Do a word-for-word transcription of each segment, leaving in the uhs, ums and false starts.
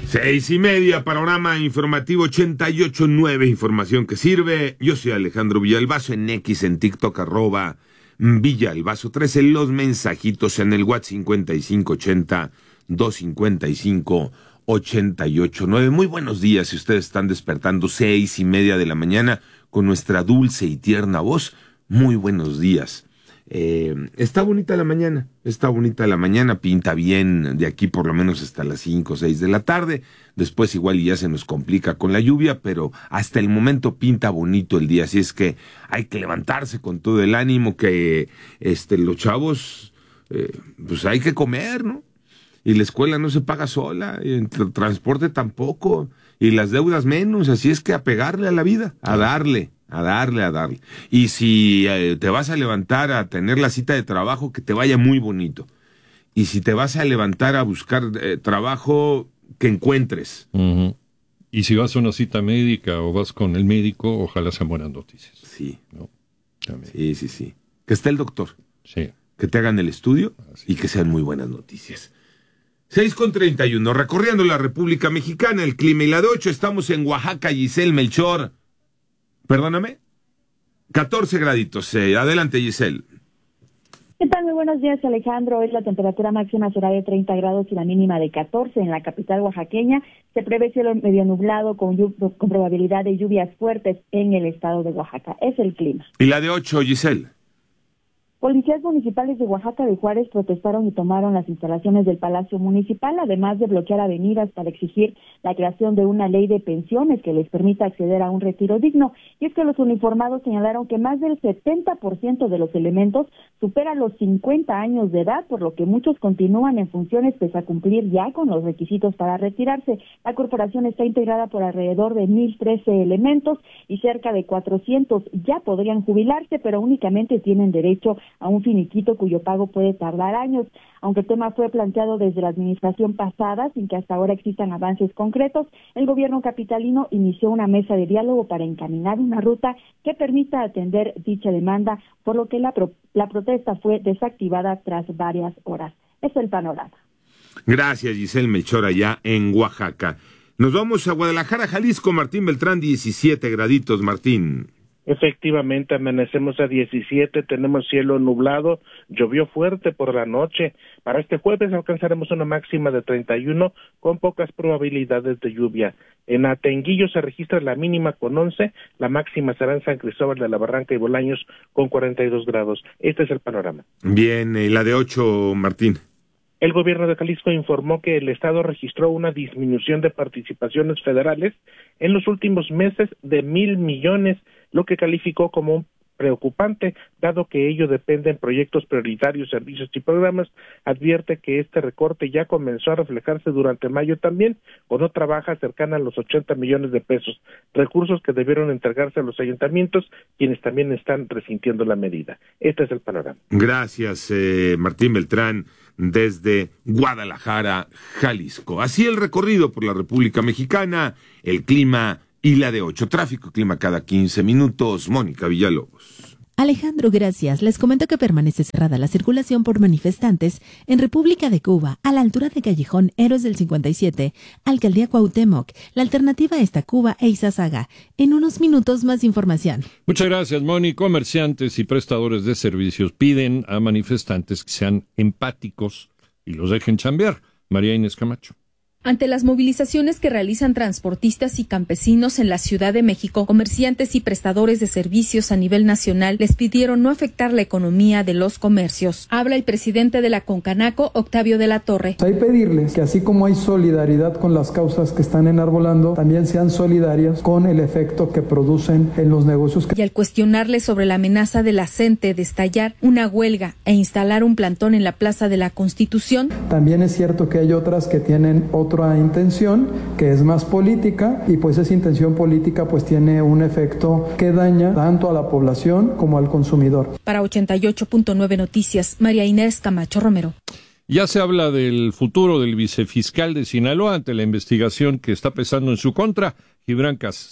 Seis y media, panorama informativo ochenta y ocho punto nueve, información que sirve. Yo soy Alejandro Villalbazo, en X, en TikTok, arroba Villalbazo trece, los mensajitos en el WhatsApp cincuenta y cinco ochenta, doscientos cincuenta y cinco, ochenta y ocho nueve. Muy buenos días, si ustedes están despertando seis y media de la mañana con nuestra dulce y tierna voz. Muy buenos días. Eh, está bonita la mañana, está bonita la mañana, pinta bien de aquí por lo menos hasta las cinco o seis de la tarde, después igual ya se nos complica con la lluvia, pero hasta el momento pinta bonito el día, así es que hay que levantarse con todo el ánimo que este, los chavos, eh, pues hay que comer, ¿no? Y la escuela no se paga sola, y el tra- transporte tampoco, y las deudas menos, así es que a pegarle a la vida, a darle. A darle, a darle. Y si eh, te vas a levantar a tener la cita de trabajo, que te vaya muy bonito. Y si te vas a levantar a buscar eh, trabajo, que encuentres. Uh-huh. Y si vas a una cita médica o vas con el médico, ojalá sean buenas noticias. Sí. ¿No? También. Sí, sí, sí. Que esté el doctor. Sí. Que te hagan el estudio. Así y que sean muy buenas noticias. seis con treinta y uno, recorriendo la República Mexicana, el clima y la de ocho. Estamos en Oaxaca, Giselle Melchor. Perdóname, catorce graditos. Eh, adelante, Giselle. ¿Qué tal? Muy buenos días, Alejandro. Hoy la temperatura máxima será de treinta grados y la mínima de catorce en la capital oaxaqueña. Se prevé cielo medio nublado con, lluv- con probabilidad de lluvias fuertes en el estado de Oaxaca. Es el clima. ¿Y la de ocho, Giselle? Policías municipales de Oaxaca de Juárez protestaron y tomaron las instalaciones del Palacio Municipal, además de bloquear avenidas para exigir la creación de una ley de pensiones que les permita acceder a un retiro digno. Y es que los uniformados señalaron que más del setenta por ciento de los elementos superan los cincuenta años de edad, por lo que muchos continúan en funciones pese a cumplir ya con los requisitos para retirarse. La corporación está integrada por alrededor de mil trece elementos y cerca de cuatrocientos ya podrían jubilarse, pero únicamente tienen derecho a un finiquito cuyo pago puede tardar años. Aunque el tema fue planteado desde la administración pasada, sin que hasta ahora existan avances concretos, el gobierno capitalino inició una mesa de diálogo para encaminar una ruta que permita atender dicha demanda, por lo que la, pro- la protesta fue desactivada tras varias horas. Ese es el panorama. Gracias, Giselle Melchor, allá en Oaxaca. Nos vamos a Guadalajara, Jalisco. Martín Beltrán, diecisiete graditos, Martín. Efectivamente, amanecemos a diecisiete, tenemos cielo nublado, llovió fuerte por la noche. Para este jueves alcanzaremos una máxima de treinta y uno con pocas probabilidades de lluvia. En Atenguillo se registra la mínima con once, la máxima será en San Cristóbal de la Barranca y Bolaños con cuarenta y dos grados. Este es el panorama. Bien, ¿y la de ocho, Martín? El gobierno de Jalisco informó que el estado registró una disminución de participaciones federales en los últimos meses de mil millones, lo que calificó como preocupante, dado que ello depende en proyectos prioritarios, servicios y programas. Advierte que este recorte ya comenzó a reflejarse durante mayo también, con otra baja cercana a los ochenta millones de pesos, recursos que debieron entregarse a los ayuntamientos, quienes también están resintiendo la medida. Este es el panorama. Gracias, eh, Martín Beltrán, desde Guadalajara, Jalisco. Así el recorrido por la República Mexicana, el clima y la de ocho. Tráfico y clima cada quince minutos. Mónica Villalobos. Alejandro, gracias. Les comento que permanece cerrada la circulación por manifestantes en República de Cuba, a la altura de Callejón Héroes del cincuenta y siete, Alcaldía Cuauhtémoc. La alternativa es Tacuba e Izazaga. En unos minutos más información. Muchas gracias, Moni. Comerciantes y prestadores de servicios piden a manifestantes que sean empáticos y los dejen chambear. María Inés Camacho. Ante las movilizaciones que realizan transportistas y campesinos en la Ciudad de México, comerciantes y prestadores de servicios a nivel nacional les pidieron no afectar la economía de los comercios. Habla el presidente de la Concanaco, Octavio de la Torre. Hay pedirles que así como hay solidaridad con las causas que están enarbolando, también sean solidarias con el efecto que producen en los negocios. Y al cuestionarle sobre la amenaza de la CENTE de estallar una huelga e instalar un plantón en la Plaza de la Constitución, también es cierto que hay otras que tienen otro intención que es más política, y pues esa intención política pues tiene un efecto que daña tanto a la población como al consumidor. Para ochenta y ocho punto nueve Noticias, María Inés Camacho Romero. Ya se habla del futuro del vicefiscal de Sinaloa ante la investigación que está pesando en su contra, Gibran Casas.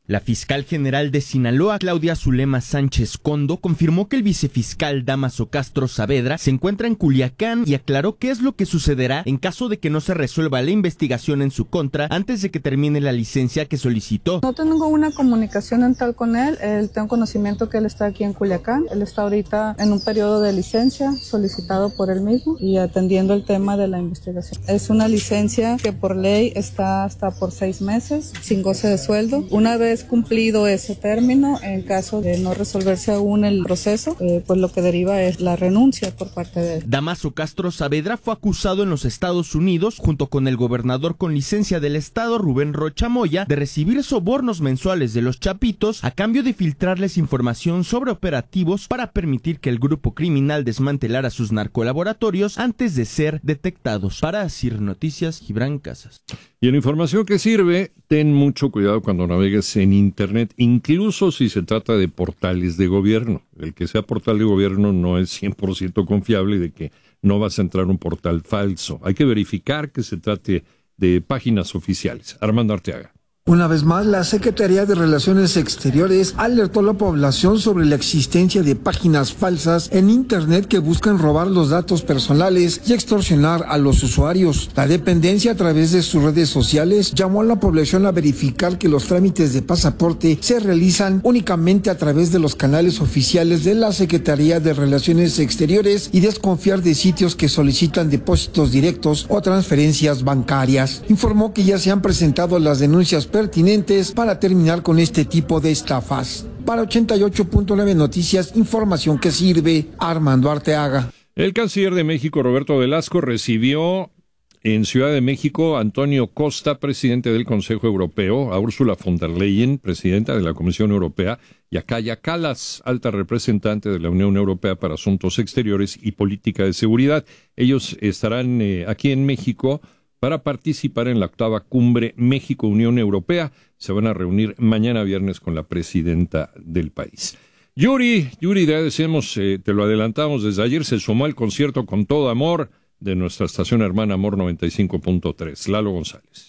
La fiscal general de Sinaloa, Claudia Zulema Sánchez Condo, confirmó que el vicefiscal Dámaso Castro Saavedra se encuentra en Culiacán y aclaró qué es lo que sucederá en caso de que no se resuelva la investigación en su contra antes de que termine la licencia que solicitó. No tengo una comunicación en tal con él, él tengo conocimiento que él está aquí en Culiacán, él está ahorita en un periodo de licencia solicitado por él mismo y atendiendo el tema de la investigación. Es una licencia que por ley está hasta por seis meses, sin goce de sueldo. Una vez cumplido ese término, en caso de no resolverse aún el proceso, eh, pues lo que deriva es la renuncia por parte de él. Dámaso Castro Saavedra fue acusado en los Estados Unidos, junto con el gobernador con licencia del estado, Rubén Rocha Moya, de recibir sobornos mensuales de los Chapitos a cambio de filtrarles información sobre operativos para permitir que el grupo criminal desmantelara sus narcolaboratorios antes de ser detectados. Para Asir Noticias, Gibran Casas. Y en información que sirve, ten mucho cuidado cuando navegues en Internet, incluso si se trata de portales de gobierno. El que sea portal de gobierno no es cien por ciento confiable de que no vas a entrar a un portal falso. Hay que verificar que se trate de páginas oficiales. Armando Arteaga. Una vez más, la Secretaría de Relaciones Exteriores alertó a la población sobre la existencia de páginas falsas en Internet que buscan robar los datos personales y extorsionar a los usuarios. La dependencia, a través de sus redes sociales, llamó a la población a verificar que los trámites de pasaporte se realizan únicamente a través de los canales oficiales de la Secretaría de Relaciones Exteriores y desconfiar de sitios que solicitan depósitos directos o transferencias bancarias. Informó que ya se han presentado las denuncias pertinentes para terminar con este tipo de estafas. Para ochenta y ocho punto nueve Noticias, información que sirve, Armando Arteaga. El canciller de México, Roberto Velasco, recibió en Ciudad de México a Antonio Costa, presidente del Consejo Europeo, a Ursula von der Leyen, presidenta de la Comisión Europea, y a Kaja Kallas, alta representante de la Unión Europea para Asuntos Exteriores y Política de Seguridad. Ellos estarán eh, aquí en México para participar en la octava cumbre México-Unión Europea. Se van a reunir mañana viernes con la presidenta del país. Yuri, Yuri, ya decíamos, eh, te lo adelantamos desde ayer, se sumó al concierto Con Todo Amor de nuestra estación hermana Amor noventa y cinco punto tres. Lalo González.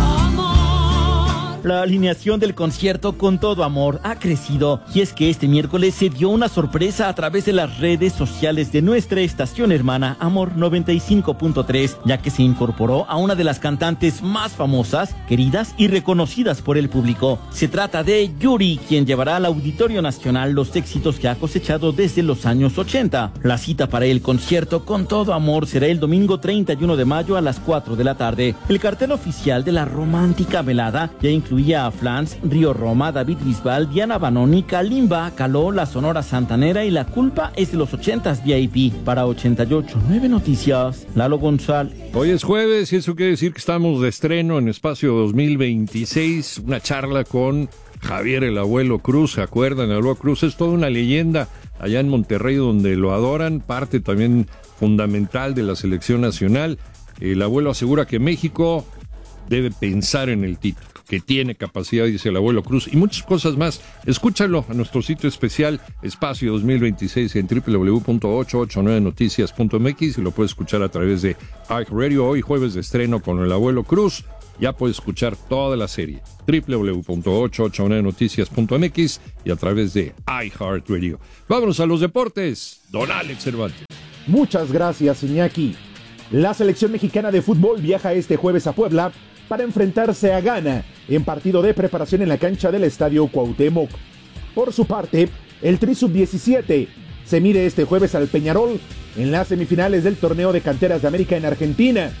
La alineación del concierto Con Todo Amor ha crecido, y es que este miércoles se dio una sorpresa a través de las redes sociales de nuestra estación hermana Amor noventa y cinco punto tres, ya que se incorporó a una de las cantantes más famosas, queridas y reconocidas por el público. Se trata de Yuri, quien llevará al Auditorio Nacional los éxitos que ha cosechado desde los años ochenta. La cita para el concierto Con Todo Amor será el domingo treinta y uno de mayo a las cuatro de la tarde. El cartel oficial de la romántica velada ya incluye Incluía a Flans, Río Roma, David Bisbal, Diana Banoni, Kalimba, Caló, La Sonora Santanera y La Culpa es de los ochentas V I P. Para ochenta y ocho punto nueve Noticias, Lalo González. Hoy es jueves y eso quiere decir que estamos de estreno en Espacio dos mil veintiséis, una charla con Javier el Abuelo Cruz. ¿Se acuerdan? El Abuelo Cruz es toda una leyenda allá en Monterrey donde lo adoran, parte también fundamental de la selección nacional. El abuelo asegura que México debe pensar en el título, que tiene capacidad, dice el Abuelo Cruz, y muchas cosas más. Escúchalo a nuestro sitio especial Espacio dos mil veintiséis en doble u doble u doble u punto ochocientos ochenta y nueve noticias punto m x y lo puedes escuchar a través de iHeartRadio. Hoy jueves de estreno con el Abuelo Cruz. Ya puedes escuchar toda la serie doble u doble u doble u punto ochocientos ochenta y nueve noticias punto m x y a través de iHeartRadio. Vámonos a los deportes. Don Alex Cervantes. Muchas gracias, Iñaki. La selección mexicana de fútbol viaja este jueves a Puebla para enfrentarse a Ghana en partido de preparación en la cancha del Estadio Cuauhtémoc. Por su parte, el Tri sub diecisiete se mide este jueves al Peñarol en las semifinales del Torneo de Canteras de América en Argentina.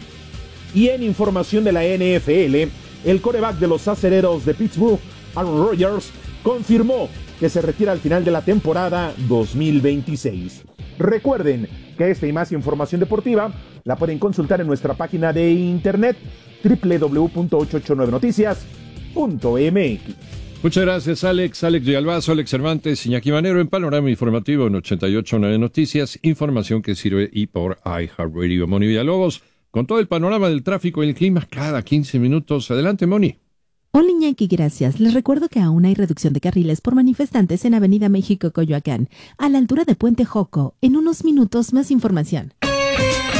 Y en información de la N F L, el quarterback de los Acereros de Pittsburgh, Aaron Rodgers, confirmó que se retira al final de la temporada dos mil veintiséis. Recuerden que esta y más información deportiva la pueden consultar en nuestra página de internet doble u doble u doble u punto ochocientos ochenta y nueve noticias punto m x. Muchas gracias, Alex. Alex Villalbazo, Alex Cervantes, Iñaki Manero en Panorama Informativo en ochenta y ocho punto nueve Noticias, información que sirve y por iHeartRadio. Moni Villalobos, con todo el panorama del tráfico y el clima cada quince minutos. Adelante, Moni. Hola, Iñaki, gracias. Les recuerdo que aún hay reducción de carriles por manifestantes en Avenida México, Coyoacán, a la altura de Puente Joco. En unos minutos, más información.